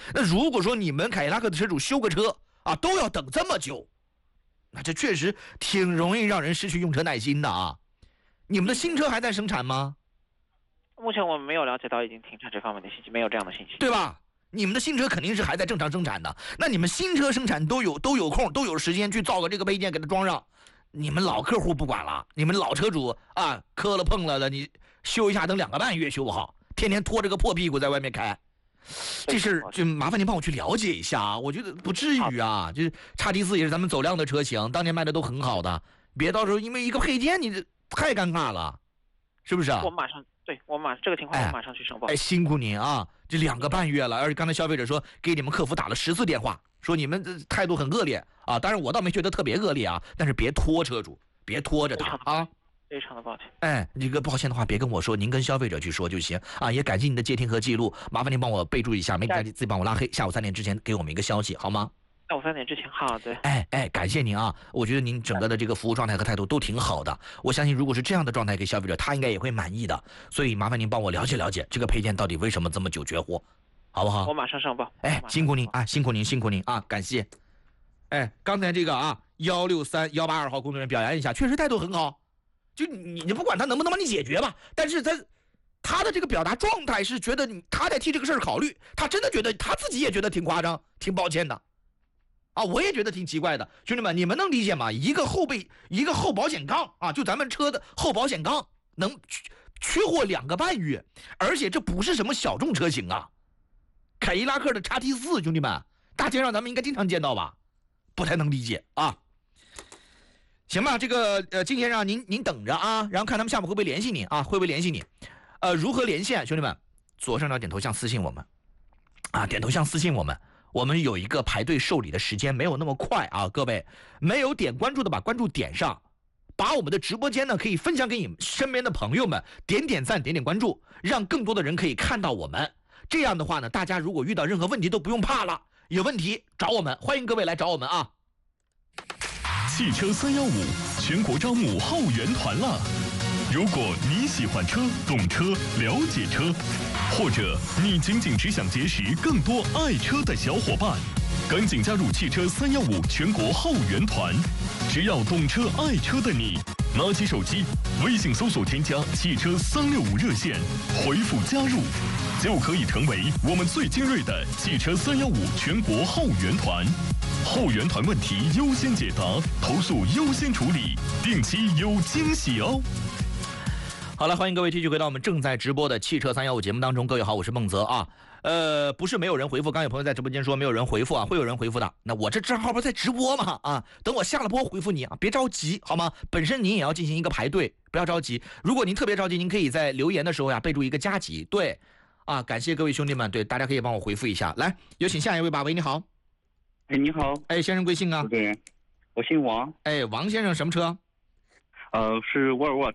那如果说你们凯迪拉克的车主修个车啊都要等这么久，那这确实挺容易让人失去用车耐心的啊。你们的新车还在生产吗？ 目前我们没有了解到已经停产这方面的信息，没有这样的信息， 对吧？你们的新车肯定是还在正常生产的，那你们新车生产都有空都有时间去造个这个配件给它装上，你们老客户不管了，你们老车主啊磕了碰了的，你修一下等2个半月修不好，天天拖着个破屁股在外面开，这事儿就麻烦您帮我去了解一下啊，我觉得不至于啊，就是XT4也是咱们走量的车型，当年卖的都很好的，别到时候因为一个配件你这太尴尬了，是不是啊？ 这个情况我马上去申报。 辛苦您啊，这2个半月了，而且刚才消费者说给你们客服打了10次电话，说你们这态度很恶劣啊，当然我倒没觉得特别恶劣啊，但是别拖车主，别拖着他啊。 非常的抱歉。 这个抱歉的话别跟我说，您跟消费者去说就行啊。也感谢您的接听和记录，麻烦您帮我备注一下，没赶紧自己帮我拉黑，下午3点之前给我们一个消息好吗？ 下午3点之前，好的。 感谢您啊！我觉得您整个的这个服务状态和态度都挺好的。我相信，如果是这样的状态给消费者，他应该也会满意的。所以麻烦您帮我了解了解这个配件到底为什么这么久绝货，好不好？ 我马上上报。 辛苦您啊，辛苦您啊，感谢。刚才这个啊，163-182号工作人员表扬一下，确实态度很好。就你不管他能不能帮你解决吧，但是他的这个表达状态是觉得他在替这个事儿考虑，他真的觉得他自己也觉得挺夸张，挺抱歉的。我也觉得挺奇怪的，兄弟们，你们能理解吗？一个后保险杠啊，就咱们车的后保险杠能缺货2个半月，而且这不是什么小众车型啊，凯迪拉克的 XT4，兄弟们，大街上咱们应该经常见到吧？不太能理解啊。行吧，这个金先生您等着啊，然后看他们下面会不会联系你啊，会不会联系你？如何连线？兄弟们，左上角点头像私信我们啊，点头像私信我们。我们有一个排队受理的时间，没有那么快啊，各位没有点关注的把关注点上，把我们的直播间呢可以分享给你们身边的朋友们，点赞，点关注，让更多的人可以看到我们。这样的话呢，大家如果遇到任何问题都不用怕了，有问题找我们，欢迎各位来找我们啊。 汽车315全国招募后援团了。如果你喜欢车、懂车、了解车，或者你仅仅只想结识更多爱车的小伙伴，赶紧加入汽车315全国后援团。只要懂车爱车的你，拿起手机，微信搜索添加汽车365热线，回复加入，就可以成为我们最精锐的汽车315全国后援团。后援团问题优先解答，投诉优先处理，定期有惊喜哦。 好了，欢迎各位继续回到我们正在直播的汽车315节目当中。各位好，我是孟泽啊。不是没有人回复，刚有朋友在直播间说没有人回复啊，会有人回复的。那我这账号不是在直播吗？啊，等我下了播回复你啊，别着急好吗？本身您也要进行一个排队，不要着急。如果您特别着急，您可以在留言的时候呀备注一个加急。对，啊，感谢各位兄弟们，对，大家可以帮我回复一下。来，有请下一位吧。喂，你好。 你好。 先生贵姓啊？ 对，我姓王。 王先生什么车？ 是沃尔沃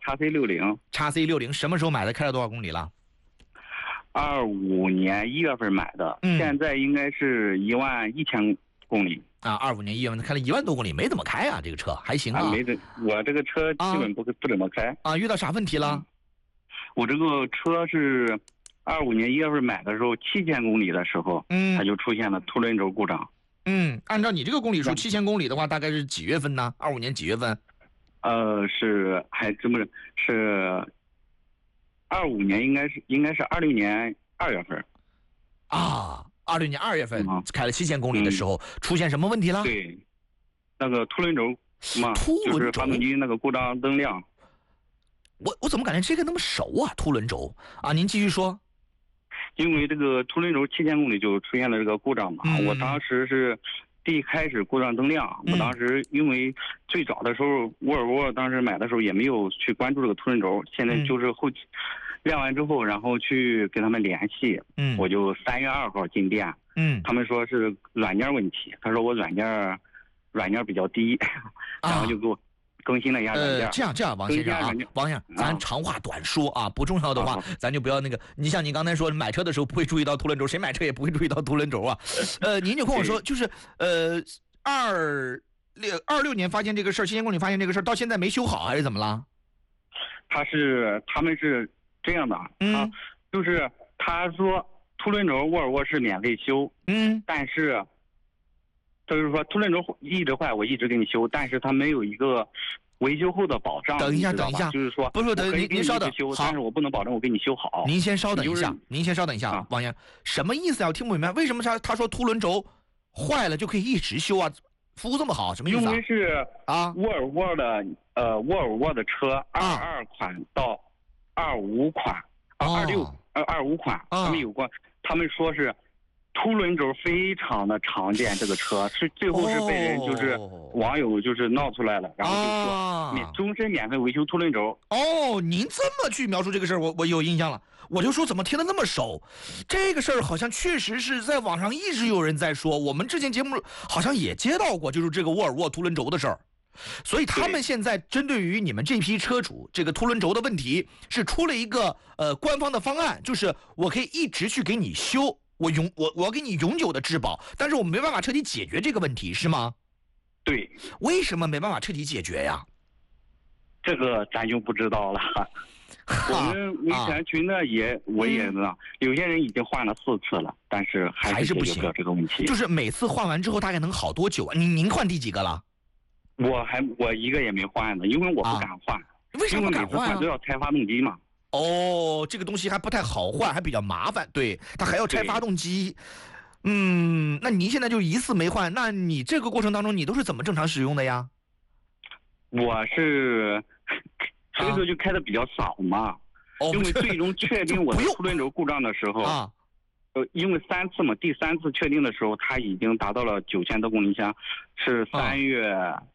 XC60。XC60 什么时候买的？开了多少公里了 ？25年1月份买的，现在应该是11000公里啊。25年1月份开了1万多公里，没怎么开啊，这个车还行啊。 我这个车基本不怎么开啊。遇到啥问题了？ 我这个车是25年1月份买的时候，7000公里的时候，它就出现了凸轮轴故障。 按照你这个公里数，7000公里的话，大概是几月份呢？25年几月份？ 还真不是25年，应该是20年2月份啊。20年2月份开了7000公里的时候，出现什么问题了？ 对，那个凸轮轴嘛，就是发动机那个故障灯亮。 我怎么感觉这个那么熟啊？凸轮轴啊，您继续说。 因为这个凸轮轴7000公里就出现了这个故障嘛，我当时是一开始故障灯亮，我当时因为最早的时候沃尔沃当时买的时候也没有去关注这个凸轮轴，现在就是后期亮完之后，然后去跟他们联系，我就3月2号进店，他们说是软件问题，他说我软件比较低，然后就给我更新了一下软件。 这样，王先生啊，王先生，咱长话短说啊，不重要的话，咱就不要那个。你像你刚才说买车的时候不会注意到凸轮轴，谁买车也不会注意到凸轮轴啊。您就跟我说，就是26年发现这个事儿，7000公里发现这个事儿，到现在没修好还是怎么了？他们是这样的，就是他说凸轮轴、沃尔沃是免费修，但是就是说凸轮轴一直坏，我一直给你修，但是它没有一个维修后的保障。 等一下， 就是说不是您稍等， 好，但是我不能保证我给你修好。 您先稍等一下，您先稍等一下， 啊， 王先生，什么意思啊？我听不明白，为什么他说凸轮轴坏了就可以一直修啊？服务这么好，什么意思啊？ 因为是沃尔沃的车22款到25款25款，他们有过，他们说是凸轮轴非常的常见，这个车是最后是被人就是网友就是闹出来了，然后就说终身免费维修凸轮轴。 哦，您这么去描述这个事儿，我有印象了。我就说怎么听得那么熟，这个事儿好像确实是在网上一直有人在说，我们之前节目好像也接到过，就是这个沃尔沃凸轮轴的事儿。所以他们现在针对于你们这批车主这个凸轮轴的问题，是出了一个官方的方案，就是我可以一直去给你修，我给你永久的质保，但是我没办法彻底解决这个问题，是吗？ 对。 为什么没办法彻底解决呀？ 这个咱就不知道了。我们维权群呢我也呢，有些人已经换了4次了，但是还是不解决不了这个问题。 就是每次换完之后大概能好多久啊？您换第几个了？ 我一个也没换呢，因为我不敢换。 为什么不敢换啊？ 因为每次换都要拆发动机嘛。 哦，这个东西还不太好换，还比较麻烦。对，它还要拆发动机。那您现在就一次没换，那你这个过程当中你都是怎么正常使用的呀？ 我是所以说就开的比较少嘛。因为最终确定我的凸轮轴故障的时候因为3次嘛，第3次确定的时候，它已经达到了9000多公里箱，是3月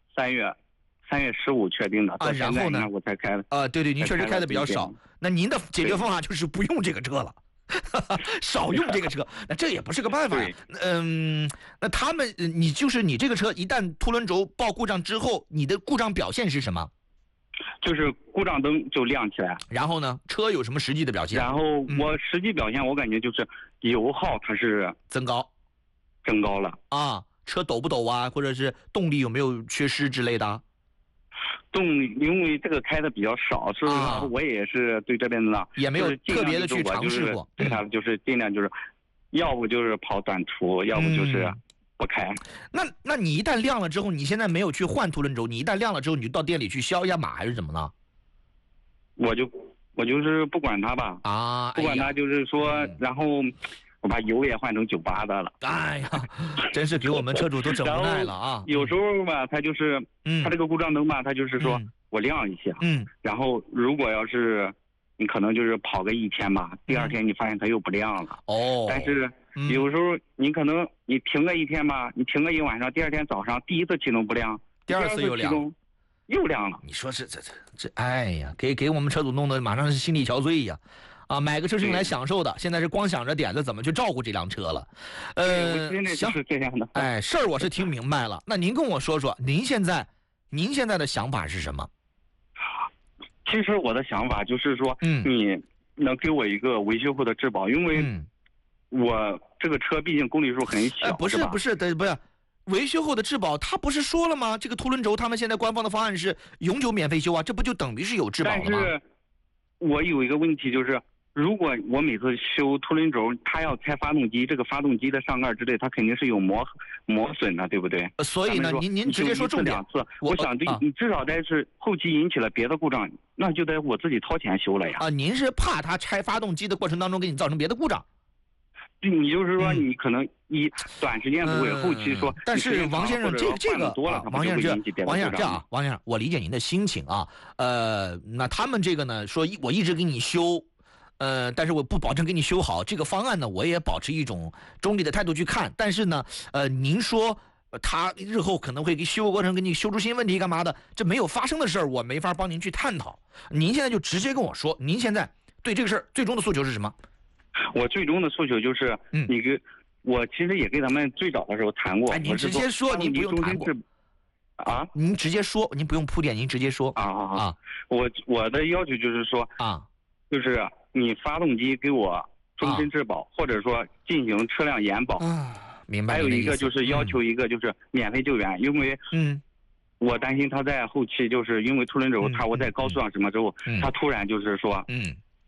15确定的。 然后呢， 我才开的。 对，您确实开的比较少。那您的解决方法就是不用这个车了，少用这个车。那这也不是个办法。那他们，你这个车一旦凸轮轴报故障之后，你的故障表现是什么？ 就是故障灯就亮起来。 然后呢，车有什么实际的表现？ 然后我实际表现，我感觉就是油耗它是增高了啊。车抖不抖啊？或者是动力有没有缺失之类的？ 动力，因为这个开的比较少，所以我也是对这边的也没有特别的去尝试过。 对它就是尽量就是，要不就是跑短途，要不就是不开。 那你一旦亮了之后，你现在没有去换凸轮轴，你一旦亮了之后，你就到店里去消一下码还是怎么呢？ 我就是不管它吧不管它，就是说，然后我把油也换成98的了。 哎呀，真是给我们车主都整无奈了啊！ 有时候吧，它就是它这个故障灯吧，它就是说我亮一下，然后如果要是你可能就是跑个1天吧，第2天你发现它又不亮了。但是有时候你可能你停个1天吧，你停个1晚上，第2天早上第一次启动不亮， 第二次又亮。 又亮了。 你说这，哎呀，给我们车主弄得马上是心力憔悴呀！买个车是用来享受的，现在是光想着点子怎么去照顾这辆车了。 行，是这样的。 事儿我是听明白了。那您跟我说说，您现在的想法是什么？ 其实我的想法就是说，你能给我一个维修后的质保，因为我这个车毕竟公里数很小。 不是，维修后的质保，他不是说了吗？这个凸轮轴他们现在官方的方案是永久免费修啊，这不就等于是有质保了吗？ 但是我有一个问题就是，如果我每次修凸轮轴，它要拆发动机，这个发动机的上盖之类，它肯定是有磨损的，对不对？ 所以呢，您直接说重点。 2次，我想你至少得是后期引起了别的故障，那就得我自己掏钱修了呀。 您是怕它拆发动机的过程当中给你造成别的故障？ 你就是说，你可能短时间不会，后期说。 但是王先生，这个王先生这样，王先生，我理解您的心情啊。那他们这个呢，说我一直给你修，但是我不保证给你修好。这个方案呢，我也保持一种中立的态度去看。但是呢，您说他日后可能会给修过程给你修出新问题干嘛的，这没有发生的事儿，我没法帮您去探讨。您现在就直接跟我说，您现在对这个事儿最终的诉求是什么？ 我最终的诉求就是，我其实也跟咱们最早的时候谈过。 您直接说，您不用谈过。您直接说，您不用铺垫，您直接说。 我的要求就是说就是你发动机给我终身质保，或者说进行车辆延保。 明白。 还有一个就是要求一个就是免费救援，因为我担心他在后期就是因为凸轮轴我在高速上什么之后，他突然就是说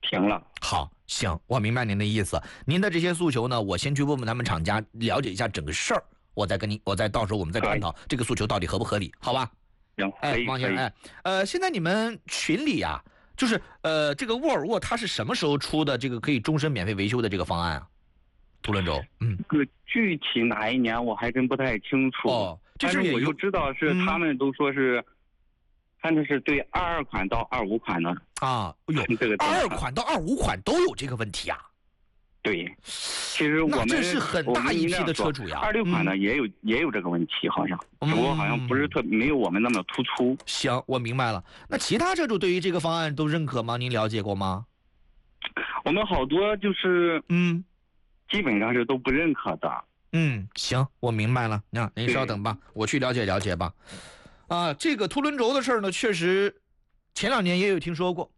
停了。 好，行，我明白您的意思。您的这些诉求呢，我先去问问他们厂家，了解一下整个事儿，我再到时候我们再探讨这个诉求到底合不合理，好吧？ 行，可以， 王先生，现在你们群里啊，就是这个沃尔沃它是什么时候出的这个可以终身免费维修的这个方案啊？图伦州， 这个具体哪一年我还真不太清楚。 哦， 但是我就知道是他们都说是，看的是对22款到25款的啊。哟， 这个 22款到25款都有这个问题啊？ 对，其实我们这是很大一批的车主呀。 26款呢也有这个问题，好像，只不过好像不是没有我们那么突出。 行，我明白了。那其他车主对于这个方案都认可吗？您了解过吗？ 我们好多就是基本上是都不认可的。 行，我明白了。那您稍等吧，我去了解了解吧。啊，这个凸轮轴的事儿呢，确实前2年也有听说过。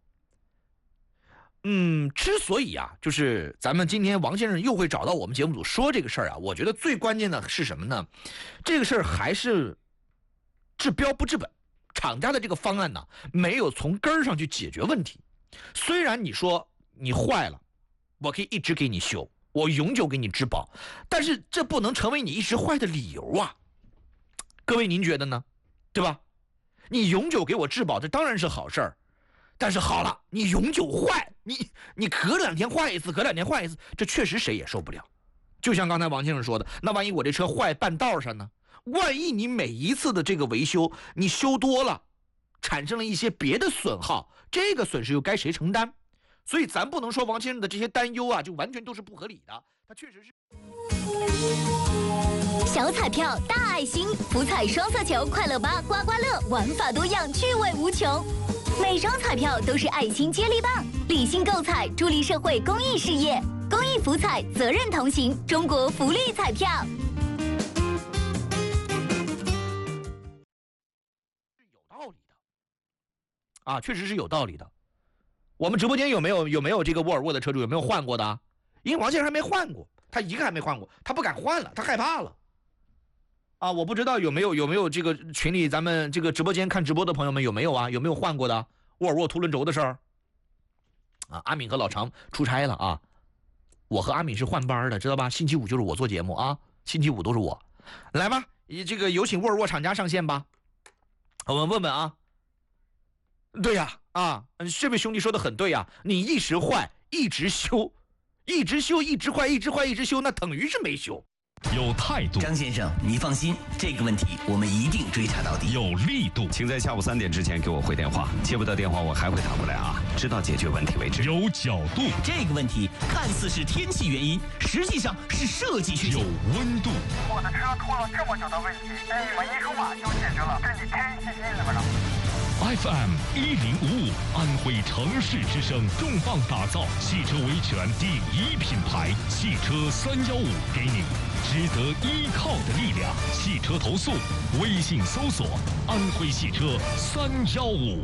之所以啊，就是咱们今天王先生又会找到我们节目组说这个事儿啊，我觉得最关键的是什么呢？这个事儿还是治标不治本，厂家的这个方案呢，没有从根儿上去解决问题。虽然你说你坏了，我可以一直给你修，我永久给你质保，但是这不能成为你一时坏的理由啊。各位您觉得呢？对吧？你永久给我质保，这当然是好事儿。但是好了，你永久坏，你隔2天坏一次，隔2天坏一次，这确实谁也受不了。就像刚才王先生说的，那万一我这车坏半道上呢？万一你每一次的这个维修你修多了，产生了一些别的损耗，这个损失又该谁承担？所以咱不能说王先生的这些担忧啊，就完全都是不合理的。他确实是小彩票大爱心，福彩双色球，快乐吧刮刮乐，玩法多样，趣味无穷。每张彩票都是爱心接力棒，理性购彩，助力社会公益事业。公益福彩，责任同行，中国福利彩票。 是有道理的啊，确实是有道理的。我们直播间有没有这个沃尔沃的车主有没有换过的？因为王先生还没换过，他一个还没换过，他不敢换了，他害怕了。啊，我不知道有没有这个群里咱们这个直播间看直播的朋友们有没有啊？有没有换过的沃尔沃凸轮轴的事儿？啊，阿敏和老常出差了啊，我和阿敏是换班的，知道吧？星期五就是我做节目啊，星期五都是我。来吧，这个有请沃尔沃厂家上线吧，我们问问啊。对呀，这位兄弟说的很对呀，你一时坏一直修，一直修一直坏，一直坏一直修，那等于是没修。 有态度， 张先生，你放心，这个问题我们一定追查到底。 有力度， 请在下午3点之前给我回电话，接不到电话我还会打过来啊，直到解决问题为止。 有角度， 这个问题看似是天气原因，实际上是设计需求。 有温度， 我的车出了这么久的问题，你们一说话就解决了，这你太细心了吧 ？FM 1055，安徽城市之声，重磅打造汽车维权第1品牌，汽车315，给你值得依靠的力量。汽车投诉，微信搜索安徽汽车315。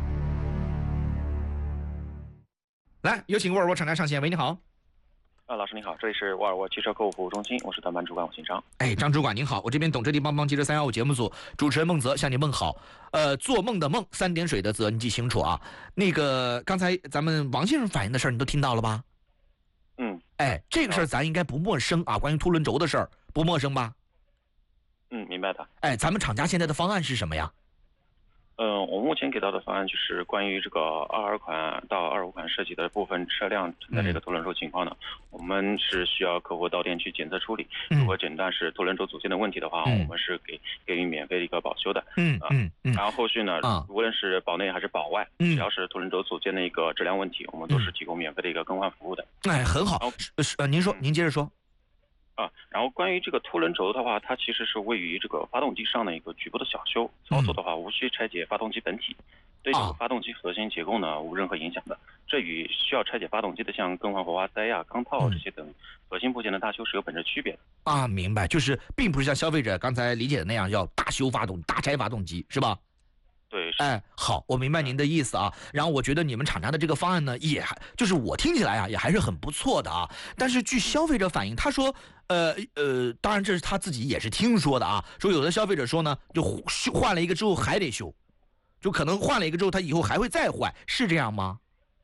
来，有请沃尔沃厂家上线。喂，你好。 老师你好，这里是沃尔沃汽车客户服务中心，我是团班主管，我姓张。 张主管您好，我这边懂车帝帮帮汽车315节目组主持人孟泽向您问好。做梦的梦，3点水的泽，你记清楚啊。那个刚才咱们王先生反映的事儿，你都听到了吧？这个事儿咱应该不陌生啊，关于凸轮轴的事儿不陌生吧？ 明白的。 咱们厂家现在的方案是什么呀？ 我目前给到的方案就是关于这个22款到25款设计的部分车辆的这个凸轮轴情况呢，我们是需要客户到店去检测处理。如果诊断是凸轮轴组件的问题的话，我们是给予免费的一个保修的。然后后续呢，无论是保内还是保外，只要是凸轮轴组件的一个质量问题，我们都是提供免费的一个更换服务的。 很好。您说，您接着说。 然后关于这个凸轮轴的话，它其实是位于这个发动机上的一个局部的小修，操作的话无需拆解发动机本体，对这个发动机核心结构呢无任何影响的。这与需要拆解发动机的像更换火花塞呀、钢套这些等核心部件的大修是有本质区别的。 明白，就是并不是像消费者刚才理解的那样要大修发动、大拆发动机，是吧？ 对， 好，我明白您的意思啊。然后我觉得你们厂家的这个方案呢，也还就是我听起来啊，也还是很不错的啊。但是据消费者反映，他说，当然这是他自己也是听说的啊，说有的消费者说呢，就换了一个之后还得修，就可能换了一个之后，他以后还会再坏，是这样吗？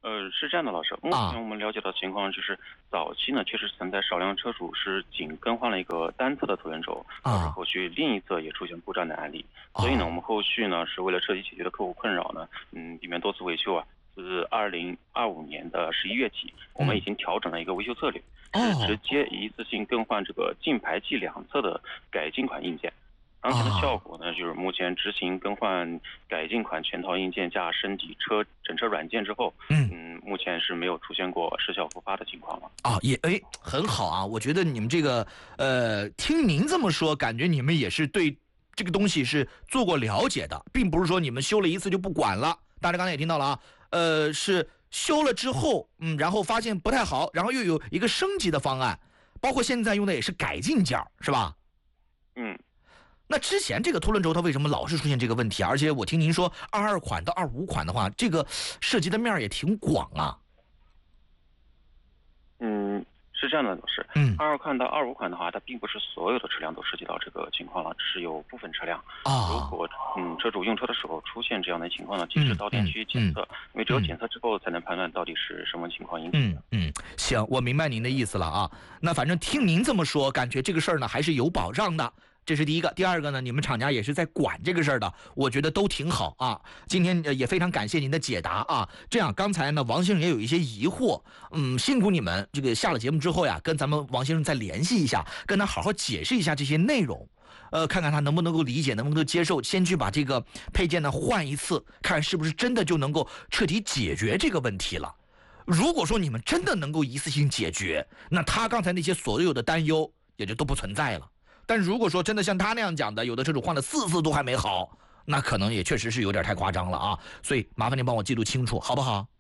是这样的，老师。目前我们了解到的情况就是，早期呢确实存在少量车主是仅更换了一个单侧的凸轮轴，导致后续另一侧也出现故障的案例。所以呢，我们后续呢是为了彻底解决的客户困扰呢，避免多次维修啊，自2025年的11月起，我们已经调整了一个维修策略，是直接一次性更换这个进排气两侧的改进款硬件。当前的效果呢，就是目前执行更换改进款全套硬件加升级整车软件之后，目前是没有出现过失效复发的情况了。 很好啊，我觉得你们这个听您这么说，感觉你们也是对这个东西是做过了解的，并不是说你们修了一次就不管了。大家刚才也听到了啊，是修了之后，然后发现不太好，然后又有一个升级的方案，包括现在用的也是改进件，是吧？那之前这个凸轮轴它为什么老是出现这个问题？而且我听您说22款到25款的话，这个涉及的面也挺广啊。 是这样的，老师。22款到25款的话，它并不是所有的车辆都涉及到这个情况了，只是有部分车辆。如果车主用车的时候出现这样的情况呢，及时到店去检测，因为只有检测之后才能判断到底是什么情况引起的。 行，我明白您的意思了啊。那反正听您这么说，感觉这个事儿呢还是有保障的。这是第一个，第二个呢，你们厂家也是在管这个事儿的，我觉得都挺好啊。今天也非常感谢您的解答啊。这样，刚才呢，王先生也有一些疑惑，辛苦你们这个下了节目之后呀，跟咱们王先生再联系一下，跟他好好解释一下这些内容，看看他能不能够理解，能不能够接受，先去把这个配件呢换一次，看是不是真的就能够彻底解决这个问题了。如果说你们真的能够一次性解决，那他刚才那些所有的担忧也就都不存在了。但如果说真的像他那样讲的，有的车主换了4次都还没好，那可能也确实是有点太夸张了啊。所以麻烦您帮我记录清楚，好不好？